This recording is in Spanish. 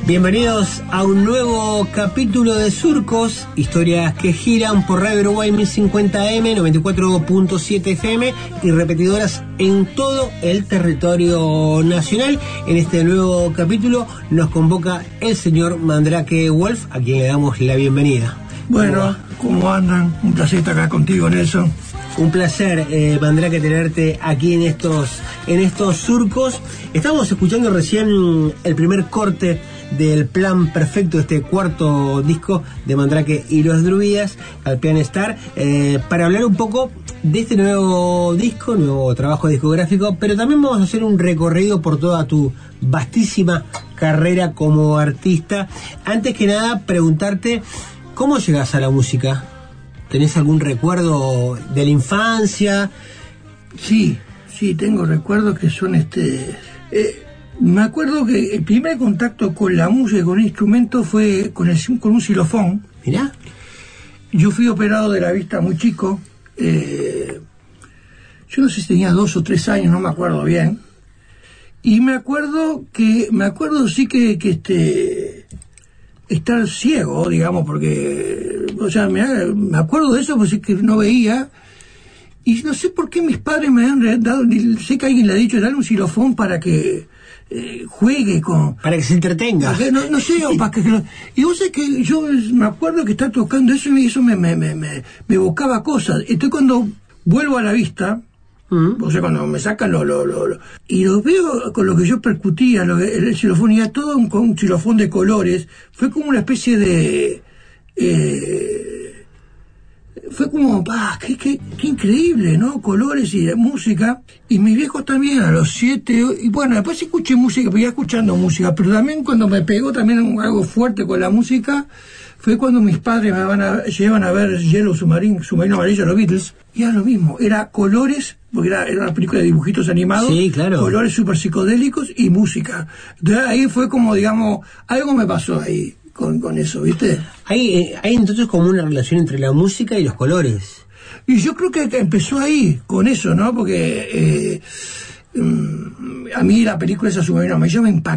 Bienvenidos a un nuevo capítulo de Surcos, historias que giran por Radio Uruguay 1050M, 94.7 FM y repetidoras en todo el territorio nacional. En este nuevo capítulo nos convoca el señor Mandrake Wolf, a quien le damos la bienvenida. Bueno, ¿cómo andan? Un placer estar acá contigo, Nelson. Un placer, Mandrake, tenerte aquí en estos surcos. Estamos escuchando recién el primer corte del plan perfecto de este cuarto disco de Mandrake y los Druidas, Alpian Star, para hablar un poco de este nuevo disco, nuevo trabajo discográfico, pero también vamos a hacer un recorrido por toda tu vastísima carrera como artista. Antes que nada, preguntarte, ¿cómo llegas a la música? ¿Tenés algún recuerdo de la infancia? Sí, tengo recuerdos que son me acuerdo que el primer contacto con la música, con el instrumento, fue con un xilofón. Mirá. Yo fui operado de la vista muy chico. Yo no sé si tenía 2 o 3 años, no me acuerdo bien. Y me acuerdo sí que estar ciego, digamos, porque, o sea, me acuerdo de eso, pues es que no veía. Y no sé por qué mis padres me han dado, sé que alguien le ha dicho, dale un xilofón para que juegue con... Para que se entretenga. No sé, para que... Y vos sabés que yo me acuerdo que estar tocando eso y eso me evocaba cosas. Entonces cuando vuelvo a la vista, o sea, cuando me sacan y los veo con lo que yo percutía, el xilofón, y era todo un xilofón de colores, fue como una especie de... fue como, qué increíble, ¿no? Colores y música. Y mis viejos también, a los 7, y bueno, después escuché música, seguía escuchando música, pero también cuando me pegó también algo fuerte con la música, fue cuando mis padres me llevan a ver Yellow Submarine Amarillo, los Beatles, y era lo mismo, era colores, porque era una película de dibujitos animados, sí, claro. Colores súper psicodélicos y música. Entonces ahí fue como, digamos, algo me pasó ahí con eso, ¿viste? Hay entonces como una relación entre la música y los colores. Y yo creo que empezó ahí, con eso, ¿no? Porque a mí la película esa Submarino Amarillo me impactó.